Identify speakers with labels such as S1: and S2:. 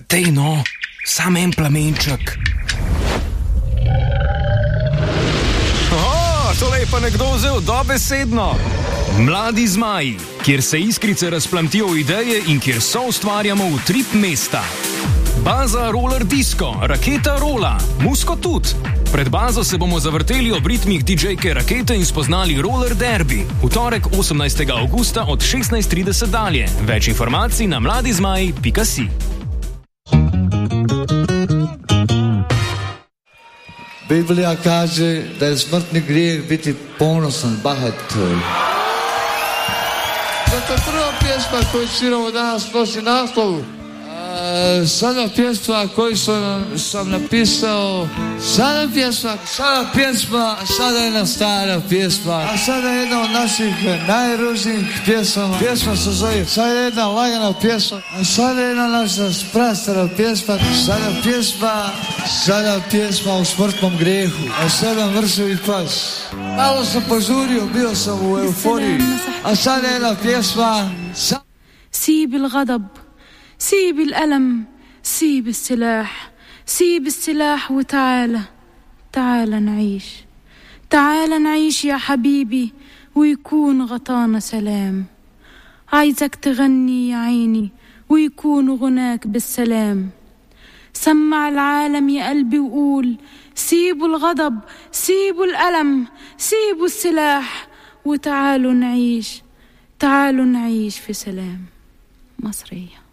S1: Tej no, sam en plamenček. Tole je pa nekdo vzel dobesedno. Mladi zmaji, kjer se iskrice razplamtijo v ideje in kjer soustvarjamo utrip mesta. Baza Roller Disco, Raketa Rola, Musko tudi. Pred bazo se bomo zavrteli ob ritmih DJ-ke Rakete in spoznali Roller Derby. V torek 18. avgusta od 16:30 dalje. Več informacij na mladizmaji.si.
S2: Biblija kaže da je smrtni grijeh biti ponosan, bahator. Zato prva pjesma koju sviramo danas nosi naslov. Sada pjesma koju sam napisao. Sada je jedna stara pjesma. A sada je jedna od naših najružnijih pjesama. Pjesma se zove, sada je jedna lagana pjesma. A sada je jedna naša prastara pjesma. Sada pjesma o smrtnom grijehu. A sada mršavi pas. Malo sam požurio, bio sam u euforiji. A sada je jedna pjesma.
S3: سيب الغضب، سيب الألم، سيب السلاح وتعالى نعيش يا حبيبي ويكون غطانا سلام. عايزك تغني يا عيني ويكون غناك بالسلام. سمع العالم يا قلبي وقول سيبوا الغضب، سيبوا الألم، سيبوا السلاح وتعالوا نعيش في سلام. مصرية.